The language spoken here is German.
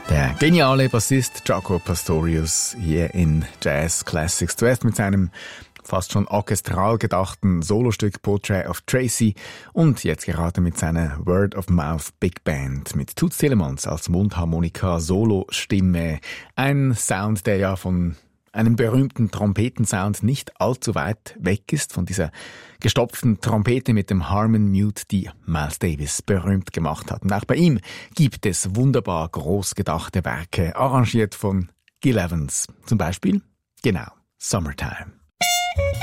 Der geniale Bassist Jaco Pastorius hier in Jazz Classics. Zuerst mit seinem fast schon orchestral gedachten Solostück Portrait of Tracy und jetzt gerade mit seiner Word of Mouth Big Band mit Toots Thielemans als Mundharmonika-Solo-Stimme. Ein Sound, der ja von einem berühmten Trompetensound nicht allzu weit weg ist, von dieser gestopften Trompete mit dem Harmon Mute, die Miles Davis berühmt gemacht hat. Und auch bei ihm gibt es wunderbar groß gedachte Werke, arrangiert von Gil Evans. Zum Beispiel, genau, Summertime.